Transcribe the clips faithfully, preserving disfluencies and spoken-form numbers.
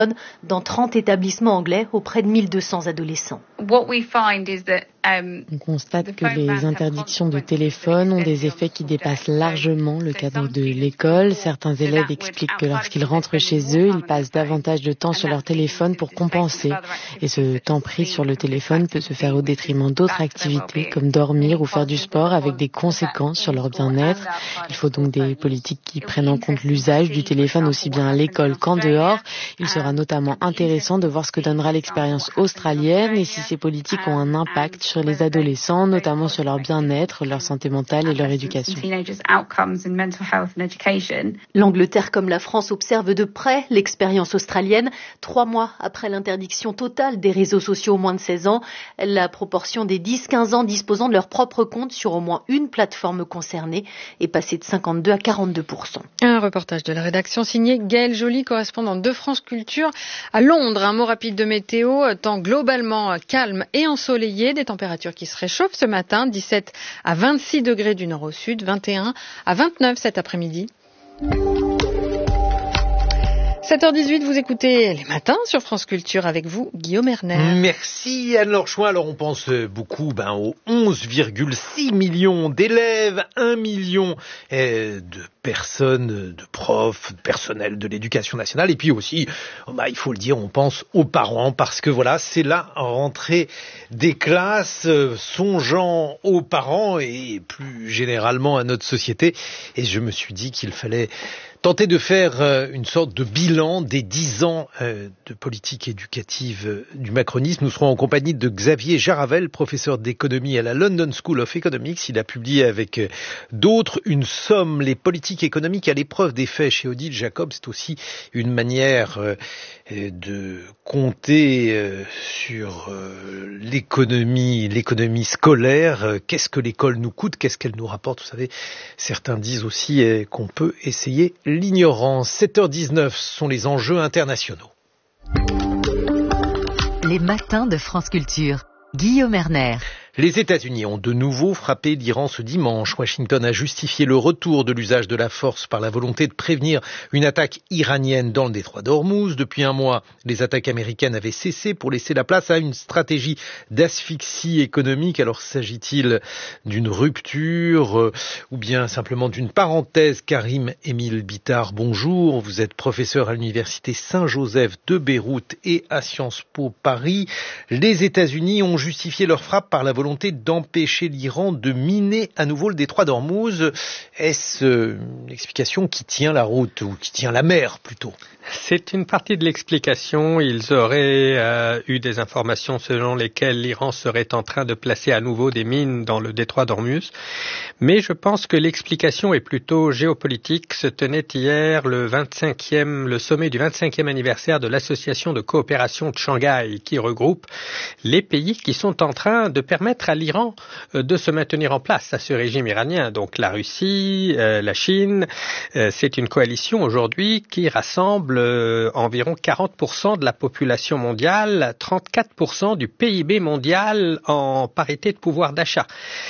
dans trente établissements anglais auprès de mille deux cents adolescents. On constate que les interdictions de téléphone ont des effets qui dépassent largement le cadre de l'école. Certains élèves expliquent que lorsqu'ils rentrent chez eux, ils passent davantage de temps sur leur téléphone pour compenser. Et ce temps pris sur le téléphone peut se faire au détriment d'autres activités comme dormir ou faire du sport avec des conséquences sur leur bien-être. Il faut donc des politiques qui prennent en compte l'usage du téléphone aussi bien à l'école qu'en dehors. Il sera notamment intéressant de voir ce que donnera l'expérience australienne et si ces politiques ont un impact sur les adolescents, notamment sur leur bien-être, leur santé mentale et leur éducation. L'Angleterre comme la France observe de près l'expérience australienne. Trois mois après l'interdiction totale des réseaux sociaux aux moins de seize ans, la proportion des dix quinze ans disposant de leur propre compte sur au moins une plateforme concernée est passée de cinquante-deux à quarante-deux pour cent. Un reportage de la rédaction signé Gaëlle Joly, correspondante de France Culture à Londres. Un mot rapide de météo, temps globalement calme et ensoleillé, des températures qui se réchauffent ce matin, dix-sept à vingt-six degrés du nord au sud, vingt et un à vingt-neuf cet après-midi. sept heures dix-huit, vous écoutez Les Matins sur France Culture avec vous, Guillaume Erner. Merci Anne-Laure Chouin. Alors on pense beaucoup ben, aux onze virgule six millions d'élèves, un million eh, de personnes, de profs, de personnel de l'éducation nationale. Et puis aussi, oh, ben, il faut le dire, on pense aux parents parce que voilà, c'est la rentrée des classes, euh, songeant aux parents et plus généralement à notre société. Et je me suis dit qu'il fallait tenter de faire une sorte de bilan des dix ans de politique éducative du macronisme. Nous serons en compagnie de Xavier Jaravel, professeur d'économie à la London School of Economics. Il a publié avec d'autres une somme, les politiques économiques à l'épreuve des faits chez Odile Jacob. C'est aussi une manière de compter sur l'économie, l'économie scolaire. Qu'est-ce que l'école nous coûte? Qu'est-ce qu'elle nous rapporte? Vous savez, certains disent aussi qu'on peut essayer l'ignorance. sept heures dix-neuf sont les enjeux internationaux. Les matins de France Culture. Guillaume Erner. Les États-Unis ont de nouveau frappé l'Iran ce dimanche. Washington a justifié le retour de l'usage de la force par la volonté de prévenir une attaque iranienne dans le détroit d'Ormuz. Depuis un mois, les attaques américaines avaient cessé pour laisser la place à une stratégie d'asphyxie économique. Alors s'agit-il d'une rupture euh, ou bien simplement d'une parenthèse? Karim Émile Bittard, bonjour. Vous êtes professeur à l'université Saint-Joseph de Beyrouth et à Sciences Po Paris. Les États-Unis ont justifié leur frappe par la volonté d'empêcher l'Iran de miner à nouveau le détroit d'Ormuz. Est-ce une explication qui tient la route ou qui tient la mer plutôt? C'est une partie de l'explication. Ils auraient euh, eu des informations selon lesquelles l'Iran serait en train de placer à nouveau des mines dans le détroit d'Ormuz. Mais je pense que l'explication est plutôt géopolitique. Se tenait hier le vingt-cinquième, le sommet du vingt-cinquième anniversaire de l'association de coopération de Shanghai qui regroupe les pays qui sont en train de permettre à l'Iran euh, de se maintenir en place à ce régime iranien. Donc la Russie, euh, la Chine, euh, c'est une coalition aujourd'hui qui rassemble Euh, environ quarante pour cent de la population mondiale, trente-quatre pour cent du P I B mondial en parité de pouvoir d'achat.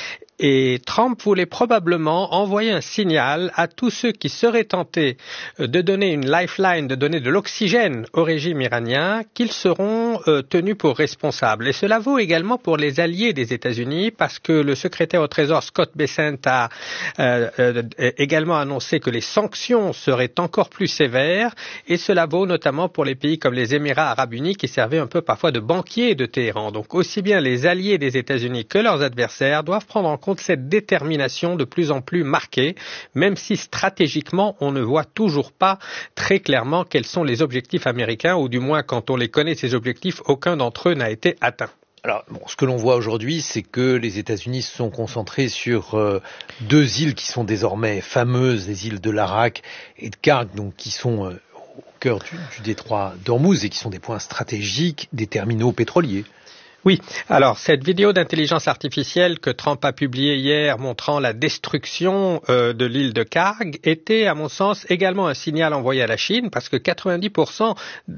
Et Trump voulait probablement envoyer un signal à tous ceux qui seraient tentés de donner une lifeline, de donner de l'oxygène au régime iranien, qu'ils seront euh, tenus pour responsables. Et cela vaut également pour les alliés des États-Unis, parce que le secrétaire au Trésor Scott Bessent a euh, euh, également annoncé que les sanctions seraient encore plus sévères, et cela vaut notamment pour les pays comme les Émirats arabes unis, qui servaient un peu parfois de banquiers de Téhéran. Donc aussi bien les alliés des États-Unis que leurs adversaires doivent prendre en compte cette détermination de plus en plus marquée, même si stratégiquement on ne voit toujours pas très clairement quels sont les objectifs américains, ou du moins quand on les connaît ces objectifs, aucun d'entre eux n'a été atteint. Alors, bon, ce que l'on voit aujourd'hui, c'est que les États-Unis se sont concentrés sur euh, deux îles qui sont désormais fameuses, les îles de l'Arak et de Kark, donc qui sont euh, au cœur du, du détroit d'Ormuz et qui sont des points stratégiques, des terminaux pétroliers. Oui, alors cette vidéo d'intelligence artificielle que Trump a publiée hier montrant la destruction euh, de l'île de Kharg était à mon sens également un signal envoyé à la Chine parce que quatre-vingt-dix pour cent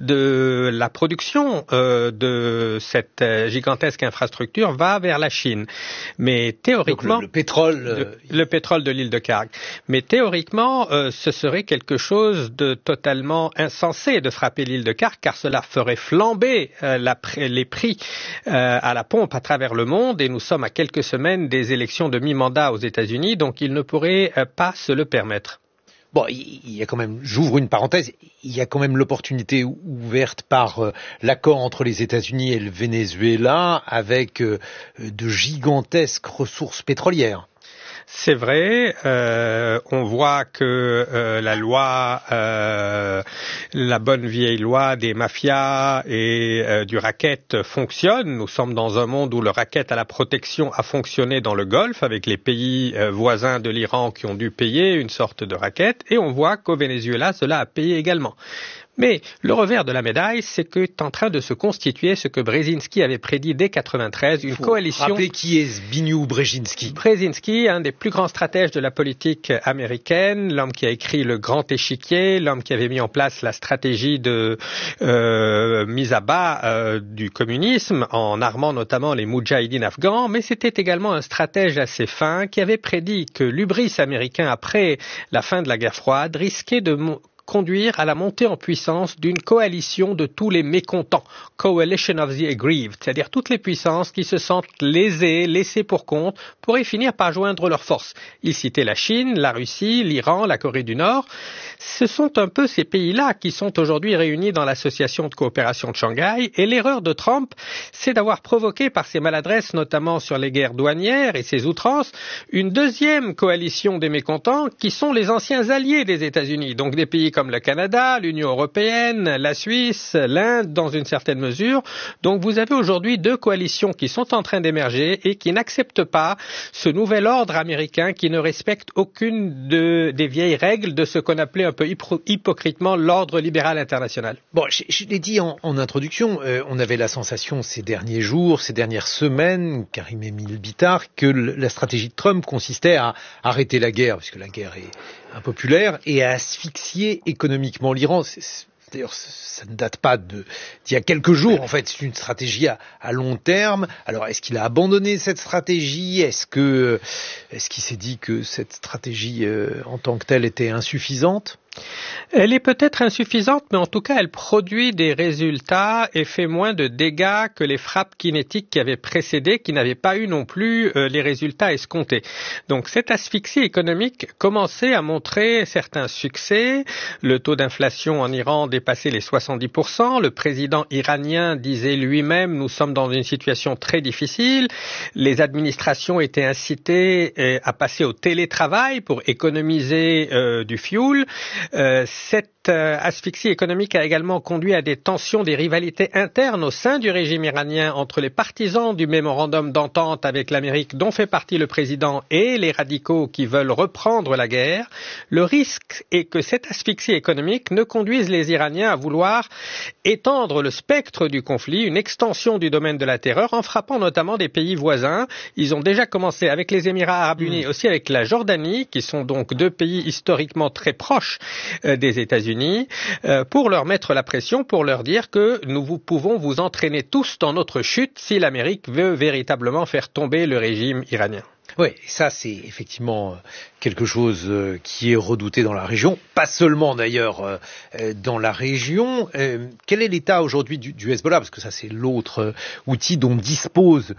de la production euh, de cette euh, gigantesque infrastructure va vers la Chine. Mais théoriquement... Donc le, le pétrole... Euh, le, le pétrole de l'île de Kharg. Mais théoriquement, euh, ce serait quelque chose de totalement insensé de frapper l'île de Kharg car cela ferait flamber euh, la, les prix euh, à la pompe à travers le monde et nous sommes à quelques semaines des élections de mi-mandat aux États-Unis, donc il ne pourrait pas se le permettre. Bon, il y a quand même, j'ouvre une parenthèse, il y a quand même l'opportunité ouverte par euh, l'accord entre les États-Unis et le Venezuela avec euh, de gigantesques ressources pétrolières. C'est vrai, euh, on voit que euh, la loi, euh, la bonne vieille loi des mafias et euh, du racket fonctionne. Nous sommes dans un monde où le racket à la protection a fonctionné dans le Golfe avec les pays euh, voisins de l'Iran qui ont dû payer une sorte de racket et on voit qu'au Venezuela, cela a payé également. Mais le revers de la médaille, c'est qu'est en train de se constituer ce que Brzezinski avait prédit dès quatre-vingt-treize, une Faut coalition... Rappelez qui est Zbigniew Brzezinski. Brzezinski, un des plus grands stratèges de la politique américaine, l'homme qui a écrit Le Grand Échiquier, l'homme qui avait mis en place la stratégie de euh, mise à bas euh, du communisme, en armant notamment les moudjahidines afghans, mais c'était également un stratège assez fin qui avait prédit que l'hubris américain après la fin de la guerre froide risquait de... conduire à la montée en puissance d'une coalition de tous les mécontents, Coalition of the Aggrieved, c'est-à-dire toutes les puissances qui se sentent lésées, laissées pour compte, pourraient finir par joindre leurs forces. Il citait la Chine, la Russie, l'Iran, la Corée du Nord. Ce sont un peu ces pays-là qui sont aujourd'hui réunis dans l'association de coopération de Shanghai, et l'erreur de Trump, c'est d'avoir provoqué par ses maladresses, notamment sur les guerres douanières et ses outrances, une deuxième coalition des mécontents qui sont les anciens alliés des États-Unis, donc des pays comme le Canada, l'Union européenne, la Suisse, l'Inde dans une certaine mesure. Donc vous avez aujourd'hui deux coalitions qui sont en train d'émerger et qui n'acceptent pas ce nouvel ordre américain qui ne respecte aucune de, des vieilles règles de ce qu'on appelait un peu hypocritement l'ordre libéral international. Bon, je, je l'ai dit en, en introduction, euh, on avait la sensation ces derniers jours, ces dernières semaines, Karim Emile Bitar, que le, la stratégie de Trump consistait à arrêter la guerre, puisque la guerre est impopulaire, et à asphyxier économiquement l'Iran. C'est, d'ailleurs, ça ne date pas de, d'il y a quelques jours, en fait, c'est une stratégie à, à long terme. Alors, est-ce qu'il a abandonné cette stratégie? Est-ce que, est-ce qu'il s'est dit que cette stratégie, euh, en tant que telle, était insuffisante? Elle est peut-être insuffisante, mais en tout cas, elle produit des résultats et fait moins de dégâts que les frappes kinétiques qui avaient précédé, qui n'avaient pas eu non plus euh, les résultats escomptés. Donc, cette asphyxie économique commençait à montrer certains succès. Le taux d'inflation en Iran dépassait les soixante-dix pour cent. Le président iranien disait lui-même, nous sommes dans une situation très difficile. Les administrations étaient incitées euh, à passer au télétravail pour économiser euh, du fioul. Euh, cette euh, asphyxie économique a également conduit à des tensions, des rivalités internes au sein du régime iranien entre les partisans du mémorandum d'entente avec l'Amérique dont fait partie le président et les radicaux qui veulent reprendre la guerre. Le risque est que cette asphyxie économique ne conduise les Iraniens à vouloir étendre le spectre du conflit, une extension du domaine de la terreur en frappant notamment des pays voisins. Ils ont déjà commencé avec les Émirats arabes unis, mmh. aussi avec la Jordanie, qui sont donc deux pays historiquement très proches euh, des États-Unis, euh, pour leur mettre la pression, pour leur dire que nous vous pouvons vous entraîner tous dans notre chute si l'Amérique veut véritablement faire tomber le régime iranien. Oui, ça c'est effectivement quelque chose qui est redouté dans la région, pas seulement d'ailleurs dans la région. Quel est l'état aujourd'hui du, du Hezbollah? Parce que ça c'est l'autre outil dont dispose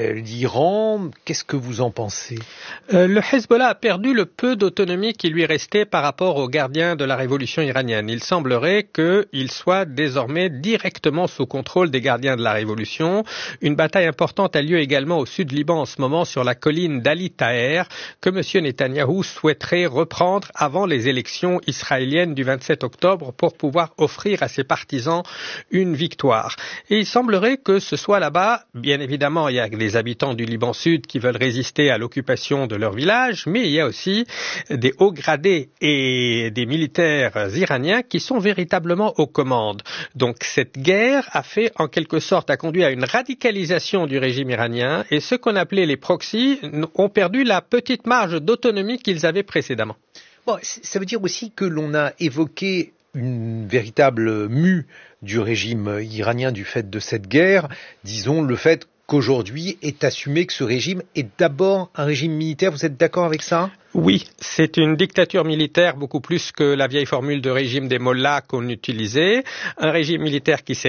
l'Iran. Qu'est-ce que vous en pensez? euh, Le Hezbollah a perdu le peu d'autonomie qui lui restait par rapport aux gardiens de la révolution iranienne. Il semblerait qu'il soit désormais directement sous contrôle des gardiens de la révolution. Une bataille importante a lieu également au sud Liban en ce moment sur la colline d'Ali Taher que M. Netanyahou Netanyahou souhaiterait reprendre avant les élections israéliennes du vingt-sept octobre pour pouvoir offrir à ses partisans une victoire. Et il semblerait que ce soit là-bas, bien évidemment, il y a des habitants du Liban Sud qui veulent résister à l'occupation de leur village, mais il y a aussi des hauts gradés et des militaires iraniens qui sont véritablement aux commandes. Donc cette guerre a fait en quelque sorte, a conduit à une radicalisation du régime iranien et ceux qu'on appelait les proxys ont perdu la petite marge d'autonomie qu'ils avaient précédemment. Bon, ça veut dire aussi que l'on a évoqué une véritable mue du régime iranien du fait de cette guerre, disons le fait qu'aujourd'hui est assumé que ce régime est d'abord un régime militaire. Vous êtes d'accord avec ça ? Oui, c'est une dictature militaire beaucoup plus que la vieille formule de régime des mollahs qu'on utilisait, un régime militaire qui s'est